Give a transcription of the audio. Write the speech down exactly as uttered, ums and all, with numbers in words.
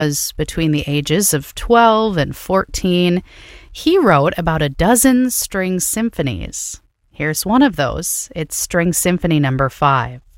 was between the ages of twelve and fourteen. He wrote about a dozen string symphonies. Here's one of those. It's String Symphony Number five.